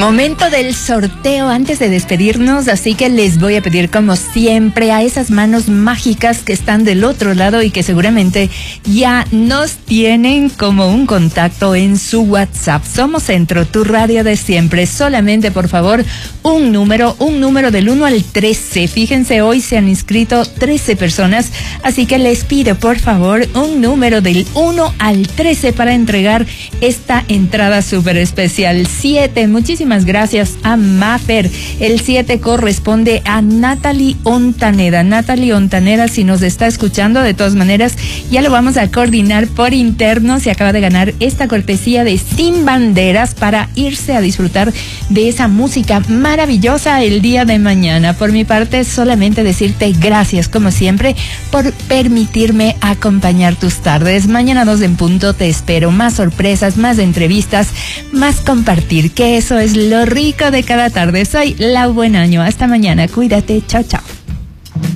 Momento del sorteo antes de despedirnos, así que les voy a pedir como siempre a esas manos mágicas que están del otro lado y que seguramente ya nos tienen como un contacto en su WhatsApp. Somos Centro, tu radio de siempre. Solamente, por favor, un número del 1 al 13. Fíjense, hoy se han inscrito 13 personas, así que les pido, por favor, un número del 1 al 13 para entregar esta entrada súper especial. 7, muchísimas gracias a Mafer. El 7 corresponde a Natalie Ontaneda. Natalie Ontaneda, si nos está escuchando, de todas maneras, ya lo vamos a coordinar por interno. Se acaba de ganar esta cortesía de Sin Banderas para irse a disfrutar de esa música maravillosa el día de mañana. Por mi parte, solamente decirte gracias, como siempre, por permitirme acompañar tus tardes. Mañana 2 en punto te espero. Más sorpresas, más entrevistas, más compartir, que eso es lo rico de cada tarde. Soy Lau Buenaño. Hasta mañana. Cuídate. Chao, chao.